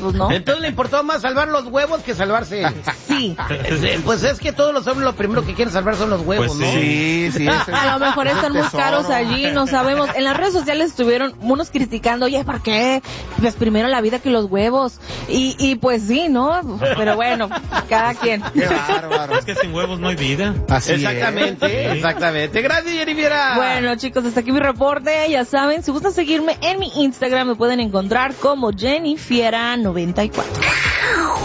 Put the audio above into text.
pues no. Entonces le importó más salvar los huevos que salvarse. Sí. Pues es que todos los hombres lo primero que quieren salvar son los huevos, Pues ¿no? Sí. A lo mejor están muy caros allí, no sabemos. En las redes sociales estuvieron unos criticando, oye, ¿por qué? Pues primero la vida que los huevos. Y pues sí, ¿no? Pero bueno, cada quien. Qué bárbaro. Es que sin huevos no hay vida. Así Exactamente, exactamente. Gracias, Jennifer. Bueno, chicos, hasta aquí mi reporte. Ya saben, si gustan seguirme en mi Instagram, me pueden encontrar como Jennifiera94.